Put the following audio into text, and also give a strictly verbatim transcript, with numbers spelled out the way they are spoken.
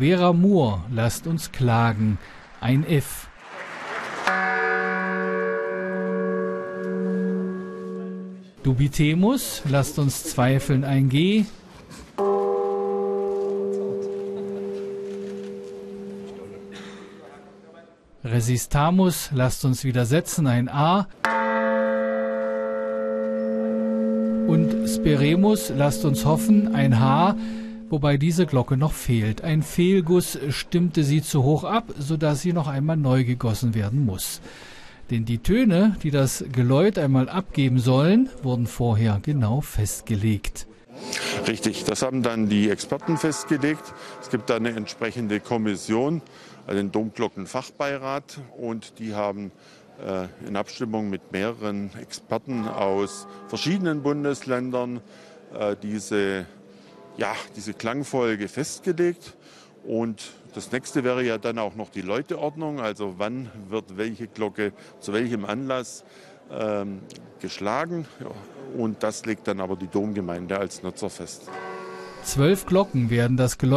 Vera Moore, lasst uns klagen, ein F. Dubitemus, lasst uns zweifeln, ein G. Resistamus, lasst uns widersetzen, ein A. Und Speremus, lasst uns hoffen, ein H, wobei diese Glocke noch fehlt. Ein Fehlguss stimmte sie zu hoch ab, sodass sie noch einmal neu gegossen werden muss. Denn die Töne, die das Geläut einmal abgeben sollen, wurden vorher genau festgelegt. Richtig, das haben dann die Experten festgelegt. Es gibt da eine entsprechende Kommission, den Domglockenfachbeirat, und die haben äh, in Abstimmung mit mehreren Experten aus verschiedenen Bundesländern äh, diese, ja, diese Klangfolge festgelegt. Und das nächste wäre ja dann auch noch die Läuteordnung, also wann wird welche Glocke zu welchem Anlass ähm, geschlagen. Ja, und das legt dann aber die Domgemeinde als Nutzer fest. Zwölf Glocken werden das Geläut